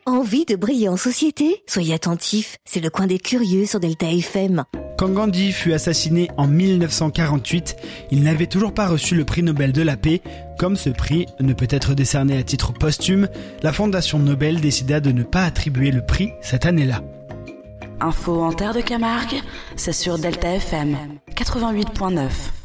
Envie de briller en société ? Soyez attentifs, c'est le coin des curieux sur Delta FM. Quand Gandhi fut assassiné en 1948, il n'avait toujours pas reçu le prix Nobel de la paix. Comme ce prix ne peut être décerné à titre posthume, la Fondation Nobel décida de ne pas attribuer le prix cette année-là. Info en terre de Camargue, c'est sur Delta FM 88.9.